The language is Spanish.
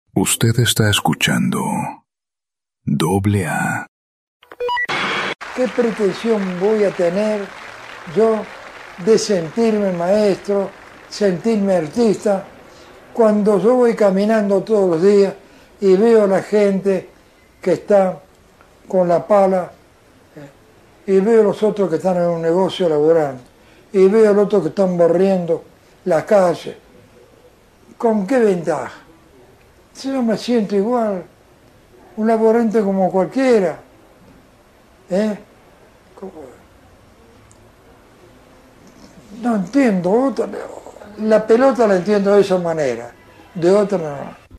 Usted está escuchando Doble A. ¿Qué pretensión voy a tener yo de sentirme maestro, sentirme artista, cuando yo voy caminando todos los días y veo a la gente que está con la pala, y veo a los otros que están en un negocio laborando, y veo a los otros que están barriendo la calle? ¿Con qué ventaja? Si yo me siento igual, un laborante como cualquiera, ¿eh? No entiendo, la pelota la entiendo de esa manera, de otra no.